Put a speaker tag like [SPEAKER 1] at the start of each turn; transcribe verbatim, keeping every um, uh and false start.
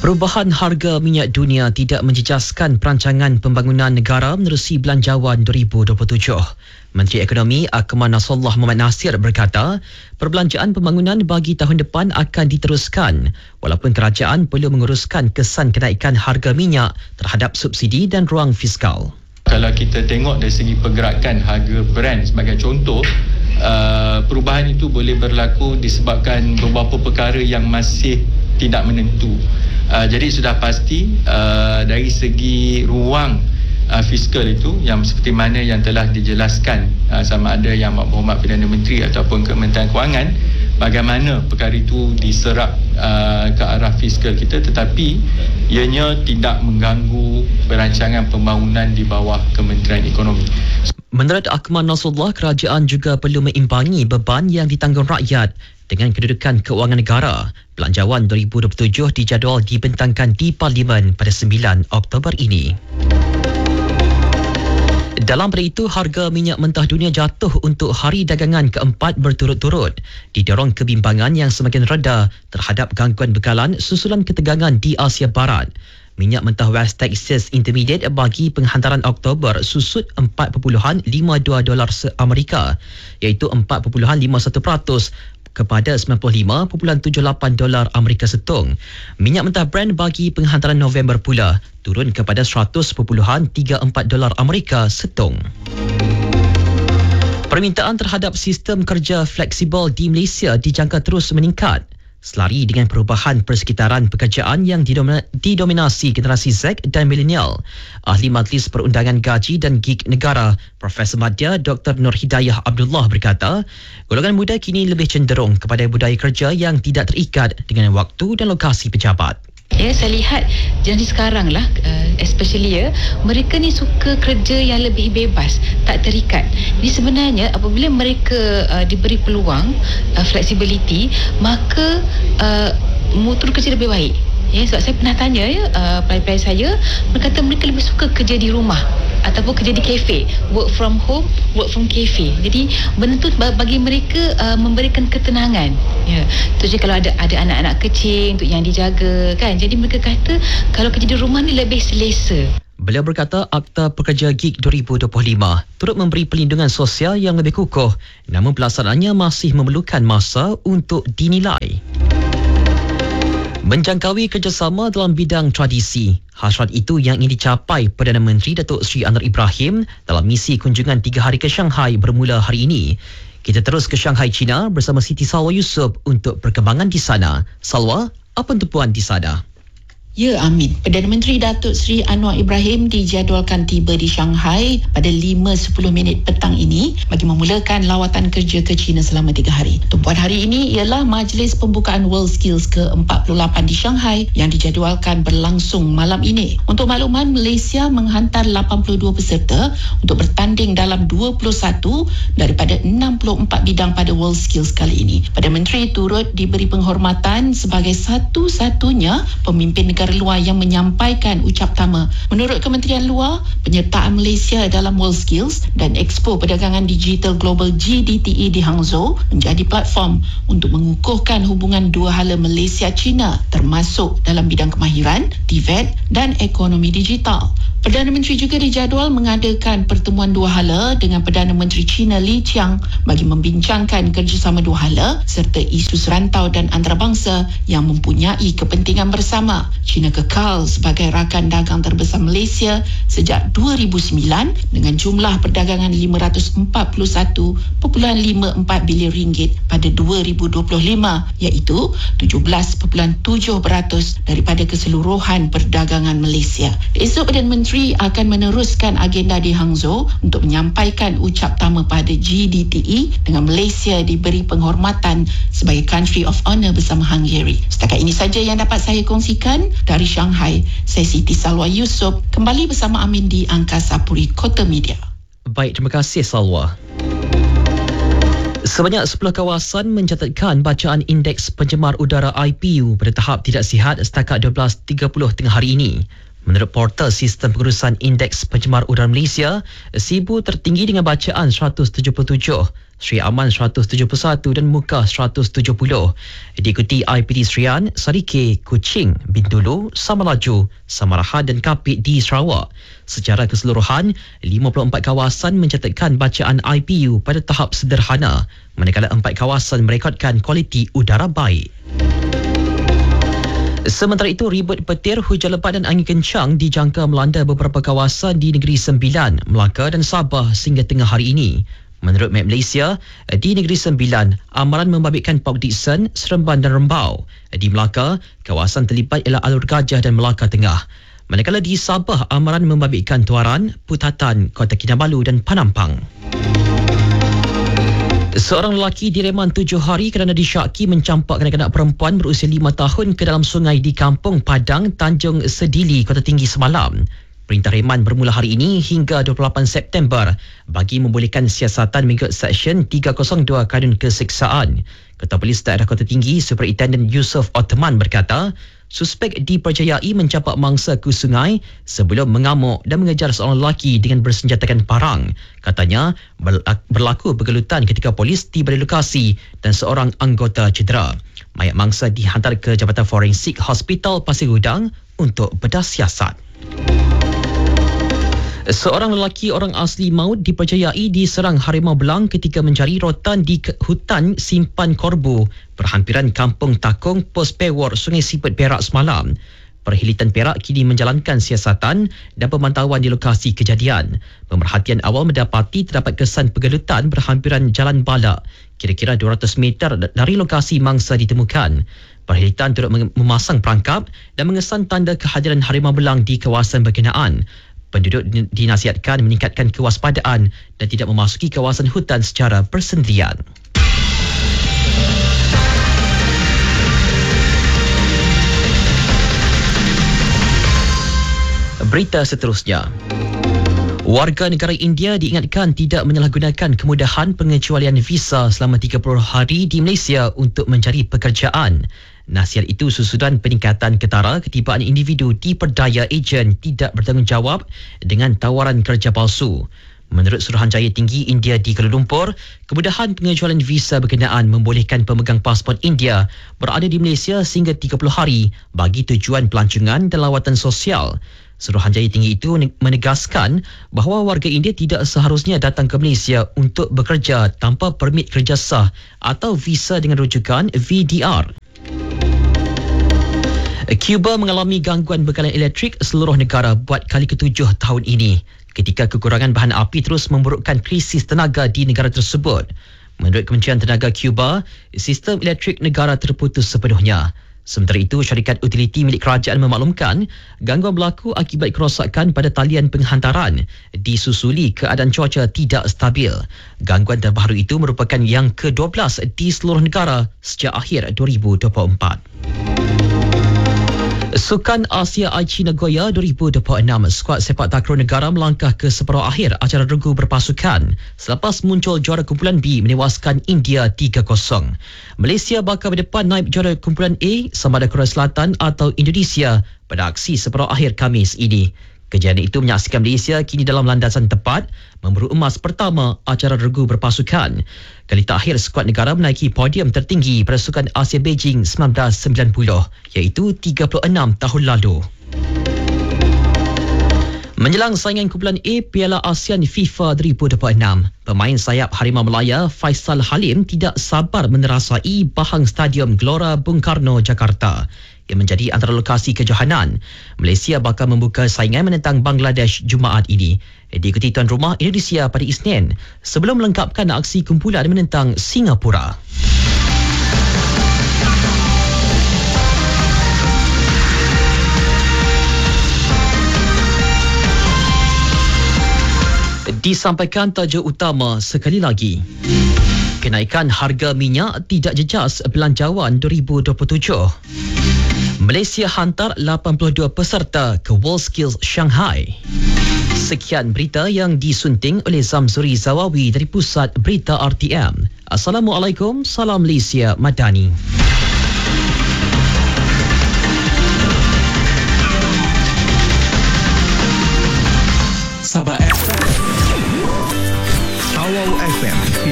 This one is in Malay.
[SPEAKER 1] Perubahan harga minyak dunia tidak menjejaskan perancangan pembangunan negara menerusi Belanjawan dua ribu dua puluh tujuh. Menteri Ekonomi Akmal Nasrullah Mohamad Nasir berkata, perbelanjaan pembangunan bagi tahun depan akan diteruskan walaupun kerajaan perlu menguruskan kesan kenaikan harga minyak terhadap subsidi dan ruang fiskal.
[SPEAKER 2] Kalau kita tengok dari segi pergerakan harga Brent sebagai contoh, uh, perubahan itu boleh berlaku disebabkan beberapa perkara yang masih tidak menentu. Uh, jadi sudah pasti uh, dari segi ruang uh, fiskal itu yang seperti mana yang telah dijelaskan uh, sama ada Yang Berhormat Perdana Menteri ataupun Kementerian Kewangan, bagaimana perkara itu diserap uh, ke arah fiskal kita, tetapi ianya tidak mengganggu perancangan pembangunan di bawah Kementerian Ekonomi.
[SPEAKER 1] Menurut Akmal Nasrullah, kerajaan juga perlu meimbangi beban yang ditanggung rakyat dengan kedudukan kewangan negara. Belanjawan dua ribu dua puluh tujuh dijadual dibentangkan di Parlimen pada sembilan Oktober ini. Dalam pada itu, harga minyak mentah dunia jatuh untuk hari dagangan keempat berturut-turut, didorong kebimbangan yang semakin reda terhadap gangguan bekalan susulan ketegangan di Asia Barat. Minyak mentah West Texas Intermediate bagi penghantaran Oktober susut empat perpuluhan lima dua dolar se-Amerika, iaitu empat perpuluhan lima satu peratus kepada sembilan puluh lima perpuluhan tujuh lapan dolar Amerika setung. Minyak mentah Brent bagi penghantaran November pula turun kepada seratus perpuluhan tiga empat dolar Amerika setung. Permintaan terhadap sistem kerja fleksibel di Malaysia dijangka terus meningkat selari dengan perubahan persekitaran pekerjaan yang didominasi generasi Z dan milenial. Ahli Majlis Perundangan Gaji dan Gig Negara, Profesor Madya Doktor Nur Hidayah Abdullah berkata, golongan muda kini lebih cenderung kepada budaya kerja yang tidak terikat dengan waktu dan lokasi pejabat.
[SPEAKER 3] Ya, saya lihat generasi sekarang lah, uh, especially ya, mereka ni suka kerja yang lebih bebas, tak terikat. Jadi sebenarnya apabila mereka uh, diberi peluang uh, flexibility, maka uh, mutu kerja lebih baik. Ya, sebab saya pernah tanya ya, uh, pelai-pelai saya, mereka kata mereka lebih suka kerja di rumah ataupun kerja di kafe, work from home, work from cafe. Jadi benda tu bagi mereka uh, memberikan ketenangan. Ya, tu je kalau ada ada anak-anak kecil untuk yang dijaga kan. Jadi mereka kata kalau kerja di rumah ni lebih selesa.
[SPEAKER 1] Beliau berkata Akta Pekerja Gig dua ribu dua puluh lima turut memberi perlindungan sosial yang lebih kukuh, namun pelaksanaannya masih memerlukan masa untuk dinilai. Menjangkaui kerjasama dalam bidang tradisi, hasrat itu yang ingin dicapai Perdana Menteri Datuk Seri Anwar Ibrahim dalam misi kunjungan tiga hari ke Shanghai bermula hari ini. Kita terus ke Shanghai, China bersama Siti Salwa Yusof untuk perkembangan di sana. Salwa, apa tumpuan di sana?
[SPEAKER 4] Ya, Amin. Perdana Menteri Datuk Seri Anwar Ibrahim dijadualkan tiba di Shanghai pada lima sepuluh minit petang ini bagi memulakan lawatan kerja ke China selama tiga hari. Tumpuan hari ini ialah Majlis Pembukaan World Skills ke empat puluh lapan di Shanghai yang dijadualkan berlangsung malam ini. Untuk makluman, Malaysia menghantar lapan puluh dua peserta untuk bertanding dalam dua puluh satu daripada enam puluh empat bidang pada World Skills kali ini. Perdana Menteri turut diberi penghormatan sebagai satu-satunya pemimpin negara luar yang menyampaikan ucap tama. Menurut Kementerian Luar, penyertaan Malaysia dalam World Skills dan Expo Perdagangan Digital Global G D T E di Hangzhou menjadi platform untuk mengukuhkan hubungan dua hala Malaysia-China termasuk dalam bidang kemahiran, T V E T dan ekonomi digital. Perdana Menteri juga dijadual mengadakan pertemuan dua hala dengan Perdana Menteri China Li Qiang bagi membincangkan kerjasama dua hala serta isu serantau dan antarabangsa yang mempunyai kepentingan bersama. China kekal sebagai rakan dagang terbesar Malaysia sejak dua ribu sembilan dengan jumlah perdagangan lima ratus empat puluh satu perpuluhan lima empat bilion ringgit pada dua ribu dua puluh lima, iaitu tujuh belas perpuluhan tujuh peratus daripada keseluruhan perdagangan Malaysia. Esok Perdana Menteri akan meneruskan agenda di Hangzhou untuk menyampaikan ucap tama pada G D T E dengan Malaysia diberi penghormatan sebagai Country of Honour bersama Hungary. Setakat ini saja yang dapat saya kongsikan dari Shanghai. Saya Siti Salwa Yusof kembali bersama Amin di Angkasa Puri Kota Media.
[SPEAKER 1] Baik, terima kasih Salwa. Sebanyak sepuluh kawasan mencatatkan bacaan indeks pencemar udara I P U pada tahap tidak sihat setakat dua belas tiga puluh tengah hari ini. Menurut portal Sistem Pengurusan Indeks Pencemar Udara Malaysia, Sibu tertinggi dengan bacaan seratus tujuh puluh tujuh, Sri Aman seratus tujuh puluh satu dan Muka seratus tujuh puluh. Diikuti I P D Serian, Sarike, Kuching, Bintulu, Samalaju, Samarahan dan Kapit di Sarawak. Secara keseluruhan, lima puluh empat kawasan mencatatkan bacaan I P U pada tahap sederhana, manakala empat kawasan merekodkan kualiti udara baik. Sementara itu, ribut petir, hujan lebat dan angin kencang dijangka melanda beberapa kawasan di Negeri Sembilan, Melaka dan Sabah sehingga tengah hari ini. Menurut Met Malaysia, di Negeri Sembilan, amaran membabitkan Port Dickson, Seremban dan Rembau. Di Melaka, kawasan terlibat ialah Alur Gajah dan Melaka Tengah. Manakala di Sabah, amaran membabitkan Tuaran, Putatan, Kota Kinabalu dan Panampang. Seorang lelaki direman tujuh hari kerana disyaki mencampak kanak-kanak perempuan berusia lima tahun ke dalam sungai di Kampung Padang, Tanjung Sedili, Kota Tinggi semalam. Perintah reman bermula hari ini hingga dua puluh lapan September bagi membolehkan siasatan mengikut Seksyen tiga kosong dua Kanun Keseksaan. Ketua Polis Daerah Kota Tinggi, Superintendent Yusof Ottoman berkata, suspek dipercayai mencampak mangsa ke sungai sebelum mengamuk dan mengejar seorang lelaki dengan bersenjatakan parang. Katanya, berlaku pergelutan ketika polis tiba di lokasi dan seorang anggota cedera. Mayat mangsa dihantar ke Jabatan Forensik Hospital Pasir Gudang untuk bedah siasat. Seorang lelaki orang asli Maut dipercayai diserang harimau belang ketika mencari rotan di hutan Simpan Korbu berhampiran Kampung Takong, Pos Pewor, Sungai Sipit, Perak semalam. Perkhidmatan Perak kini menjalankan siasatan dan pemantauan di lokasi kejadian. Pemerhatian awal mendapati terdapat kesan pergelutan berhampiran Jalan Balak, kira-kira dua ratus meter dari lokasi mangsa ditemukan. Perkhidmatan turut memasang perangkap dan mengesan tanda kehadiran harimau belang di kawasan berkenaan. Penduduk dinasihatkan meningkatkan kewaspadaan dan tidak memasuki kawasan hutan secara bersendirian. Berita seterusnya. Warga negara India diingatkan tidak menyalahgunakan kemudahan pengecualian visa selama tiga puluh hari di Malaysia untuk mencari pekerjaan. Nasihat itu susulan peningkatan ketara ketibaan individu diperdaya ejen tidak bertanggungjawab dengan tawaran kerja palsu. Menurut Suruhanjaya Tinggi India di Kuala Lumpur, kemudahan pengecualian visa berkenaan membolehkan pemegang pasport India berada di Malaysia sehingga tiga puluh hari bagi tujuan pelancongan dan lawatan sosial. Suruhanjaya Tinggi itu menegaskan bahawa warga India tidak seharusnya datang ke Malaysia untuk bekerja tanpa permit kerja sah atau visa dengan rujukan V D R. Cuba mengalami gangguan bekalan elektrik seluruh negara buat kali ketujuh tahun ini ketika kekurangan bahan api terus memburukkan krisis tenaga di negara tersebut. Menurut Kementerian Tenaga Cuba, sistem elektrik negara terputus sepenuhnya. Sementara itu, syarikat utiliti milik kerajaan memaklumkan gangguan berlaku akibat kerosakan pada talian penghantaran disusuli keadaan cuaca tidak stabil. Gangguan terbaru itu merupakan yang ke dua belas di seluruh negara sejak akhir dua ribu dua puluh empat. Sukan Asia Aichi Nagoya dua ribu dua puluh enam, skuad sepak takraw negara melangkah ke separuh akhir acara regu berpasukan selepas muncul juara kumpulan B menewaskan India tiga kosong. Malaysia bakal berdepan naib juara kumpulan A sama ada Korea Selatan atau Indonesia pada aksi separuh akhir Khamis ini. Kejadian itu menyaksikan Malaysia kini dalam landasan tepat memburu emas pertama acara regu berpasukan. Kali terakhir skuad negara menaiki podium tertinggi pada Sukan Asia Beijing seribu sembilan ratus sembilan puluh iaitu tiga puluh enam tahun lalu. Menjelang saingan kumpulan A Piala ASEAN FIFA dua ribu dua puluh enam, pemain sayap Harimau Melaya Faisal Halim tidak sabar menerasai bahang Stadium Gelora Bung Karno, Jakarta yang menjadi antara lokasi kejohanan. Malaysia bakal membuka saingan menentang Bangladesh Jumaat ini, diikuti tuan rumah Indonesia pada Isnin sebelum melengkapkan aksi kumpulan menentang Singapura. Disampaikan tajuk utama sekali lagi. Kenaikan harga minyak tidak jejas belanjawan dua ribu dua puluh tujuh. Malaysia hantar lapan puluh dua peserta ke WorldSkills Shanghai. Sekian berita yang disunting oleh Zamzuri Zawawi dari Pusat Berita R T M. Assalamualaikum, salam Malaysia Madani.
[SPEAKER 5] Sabah F M. Awal F M.